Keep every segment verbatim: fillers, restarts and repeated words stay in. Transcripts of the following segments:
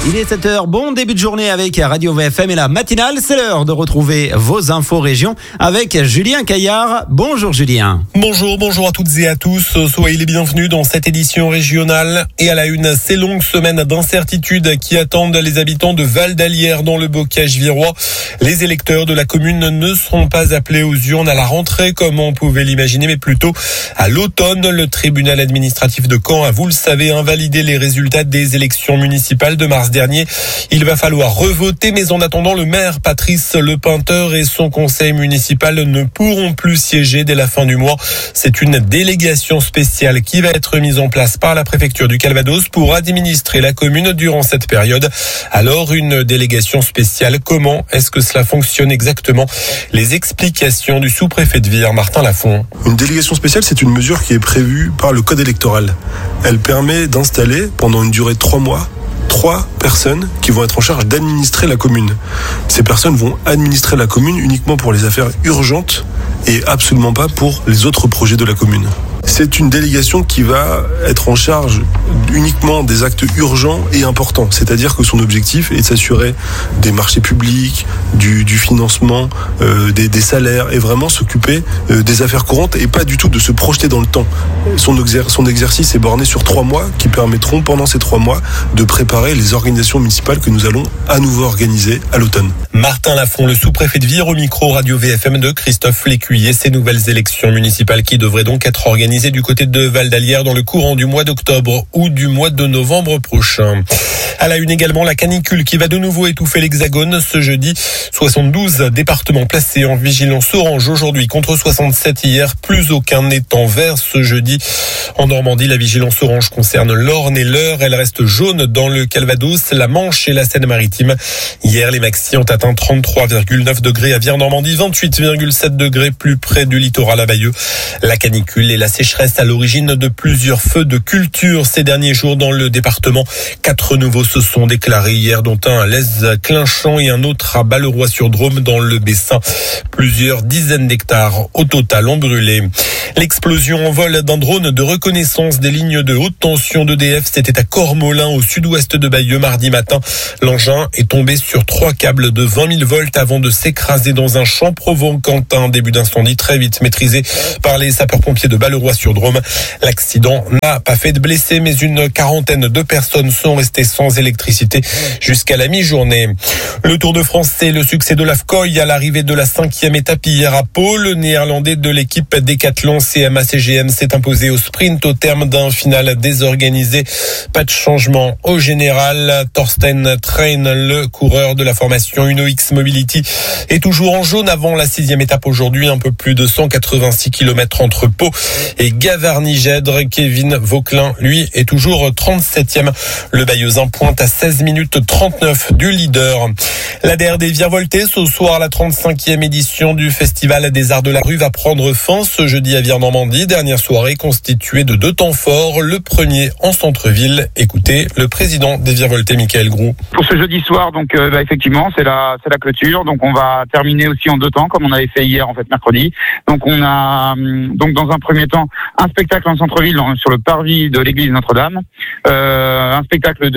Il est sept heures, bon début de journée avec Radio V F M et la matinale. C'est l'heure de retrouver vos infos régions avec Julien Caillard. Bonjour Julien. Bonjour, bonjour à toutes et à tous. Soyez les bienvenus dans cette édition régionale. Et à la une, ces longues semaines d'incertitude qui attendent les habitants de Val d'Allière dans le bocage virois. Les électeurs de la commune ne seront pas appelés aux urnes à la rentrée comme on pouvait l'imaginer, mais plutôt à l'automne. Le tribunal administratif de Caen a, vous le savez, invalidé les résultats des élections municipales de mars dernier. Il va falloir revoter, mais en attendant, le maire Patrice Lepeinteur et son conseil municipal ne pourront plus siéger dès la fin du mois. C'est une délégation spéciale qui va être mise en place par la préfecture du Calvados pour administrer la commune durant cette période. Alors, une délégation spéciale, comment est-ce que cela fonctionne exactement? Les explications du sous-préfet de Vire, Martin Lafont. Une délégation spéciale, c'est une mesure qui est prévue par le code électoral. Elle permet d'installer pendant une durée de trois mois trois personnes qui vont être en charge d'administrer la commune. Ces personnes vont administrer la commune uniquement pour les affaires urgentes et absolument pas pour les autres projets de la commune. C'est une délégation qui va être en charge uniquement des actes urgents et importants. C'est-à-dire que son objectif est de s'assurer des marchés publics, du, du financement, euh, des, des salaires et vraiment s'occuper euh, des affaires courantes et pas du tout de se projeter dans le temps. Son, exer- son exercice est borné sur trois mois qui permettront pendant ces trois mois de préparer les organisations municipales que nous allons à nouveau organiser à l'automne. Martin Lafont, le sous-préfet de Vire, au micro Radio V F M de Christophe Lécuyer. Ces nouvelles élections municipales qui devraient donc être organisées du côté de Val d'Allière dans le courant du mois d'octobre ou du mois de novembre prochain. À la une également, la canicule qui va de nouveau étouffer l'Hexagone ce jeudi. soixante-douze départements placés en vigilance orange aujourd'hui contre soixante-sept hier. Plus aucun n'est en vert ce jeudi. En Normandie, la vigilance orange concerne l'Orne et l'Eure. Elle reste jaune dans le Calvados, la Manche et la Seine-Maritime. Hier, les maxi ont atteint trente-trois virgule neuf degrés à Vire-Normandie, vingt-huit virgule sept degrés plus près du littoral à Bayeux. La canicule et la sécheresse à l'origine de plusieurs feux de culture ces derniers jours dans le département. Quatre nouveaux se sont déclarés hier, dont un à Lez-Clinchamp et un autre à Balleroy-sur-Drôme dans le Bessin. Plusieurs dizaines d'hectares au total ont brûlé. L'explosion en vol d'un drone de reconnaissance des lignes de haute tension d'E D F, c'était à Cormolin, au sud-ouest de Bayeux, mardi matin. L'engin est tombé sur trois câbles de vingt mille volts avant de s'écraser dans un champ, provoquant un début d'incendie très vite maîtrisé par les sapeurs-pompiers de Balleroy-sur-Drôme. L'accident n'a pas fait de blessés, mais une quarantaine de personnes sont restées sans électricité jusqu'à la mi-journée. Le Tour de France, c'est le succès de l'Afcoy à l'arrivée de la cinquième étape hier à Pau. Le néerlandais de l'équipe Decathlon C M A C G M s'est imposé au sprint au terme d'un final désorganisé. Pas de changement au général. Thorsten Train, le coureur de la formation Uno X Mobility, est toujours en jaune avant la sixième étape aujourd'hui. Un peu plus de cent quatre-vingt-six kilomètres entre Pau et Gavarnie-Gèdre. Kevin Vauquelin, lui, est toujours trente-septième. Le Bayeuxin pointe à seize minutes trente-neuf du leader. La D R des Virevoltés, ce soir, la trente-cinquième édition du Festival des Arts de la Rue va prendre fin ce jeudi à Vire-Normandie. Dernière soirée constituée de deux temps forts. Le premier en centre-ville. Écoutez le président des Virevoltés, Michael Groux. Pour ce jeudi soir, donc euh, bah, effectivement, c'est la c'est la clôture. Donc on va terminer aussi en deux temps, comme on avait fait hier en fait mercredi. Donc on a hum, donc dans un premier temps un spectacle en centre-ville sur le parvis de l'église Notre-Dame, euh, un spectacle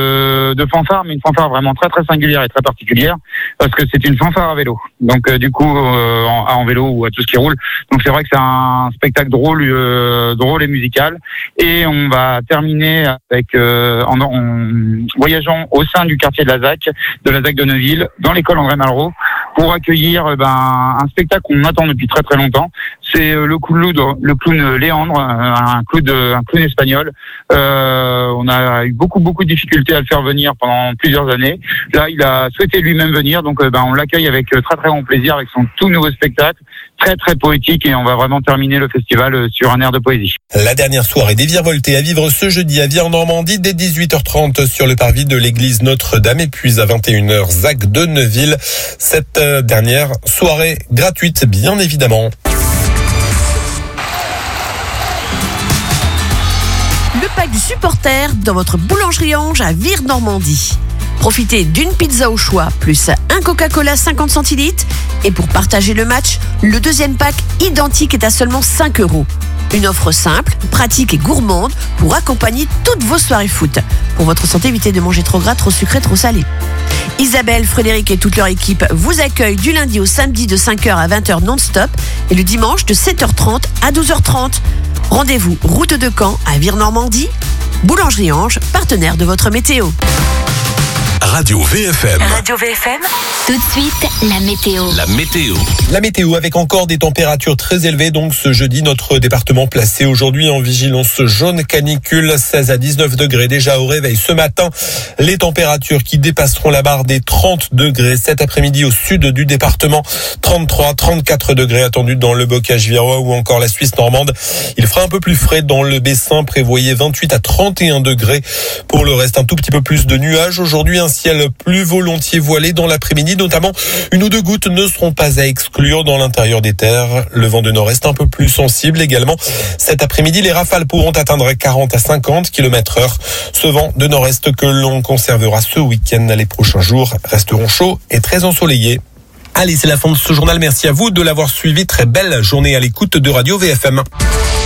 de de fanfare, mais une fanfare vraiment très très singulière et très particulière parce que c'est une fanfare à vélo. Donc euh, du coup euh, en, en vélo ou à tout ce qui roule. Donc c'est vrai que c'est un spectacle drôle, euh, drôle et musical. Et on va terminer avec euh, en, en voyageant au sein du quartier de la Z A C, de la Z A C de Neuville, dans l'école André Malraux, pour accueillir euh, ben un spectacle qu'on attend depuis très très longtemps. C'est euh, le clown, le clown Léandre, un clown, un clown espagnol. Euh, on a eu beaucoup beaucoup de difficultés à le faire venir pendant plusieurs années. Là, il a souhaité lui-même venir, donc euh, ben on l'accueille avec très très grand plaisir avec son tout nouveau spectacle, très très poétique, et on va vraiment terminer le festival sur un air de poésie. La dernière soirée des Virevoltés à vivre ce jeudi à Vire-Normandie dès dix-huit heures trente sur le parvis de l'église Notre-Dame, et puis à vingt et une heures Z A C de Neuville. Cette dernière soirée gratuite, bien évidemment. Le pack du supporter dans votre boulangerie Ange à Vire-Normandie. Profitez d'une pizza au choix, plus un Coca-Cola cinquante centilitres. Et pour partager le match, le deuxième pack identique est à seulement cinq euros. Une offre simple, pratique et gourmande pour accompagner toutes vos soirées foot. Pour votre santé, évitez de manger trop gras, trop sucré, trop salé. Isabelle, Frédéric et toute leur équipe vous accueillent du lundi au samedi de cinq heures à vingt heures non-stop et le dimanche de sept heures trente à douze heures trente. Rendez-vous route de Caen à Vire-Normandie. Boulangerie Ange, partenaire de votre météo. Radio V F M. Radio V F M. Tout de suite, la météo. La météo. La météo avec encore des températures très élevées. Donc ce jeudi, notre département placé aujourd'hui en vigilance jaune canicule, seize à dix-neuf degrés déjà au réveil ce matin. Les températures qui dépasseront la barre des trente degrés cet après-midi au sud du département. trente-trois, trente-quatre degrés attendus dans le bocage virois ou encore la Suisse normande. Il fera un peu plus frais dans le Bessin, prévoyez vingt-huit à trente et un degrés. Pour le reste, un tout petit peu plus de nuages. Aujourd'hui, un ciel plus volontiers voilé dans l'après-midi, notamment une ou deux gouttes ne seront pas à exclure dans l'intérieur des terres. Le vent de nord-est un peu plus sensible également. Cet après-midi, les rafales pourront atteindre quarante à cinquante kilomètres heure. Ce vent de nord-est que l'on conservera ce week-end. Les prochains jours resteront chauds et très ensoleillés. Allez, c'est la fin de ce journal. Merci à vous de l'avoir suivi. Très belle journée à l'écoute de Radio V F M.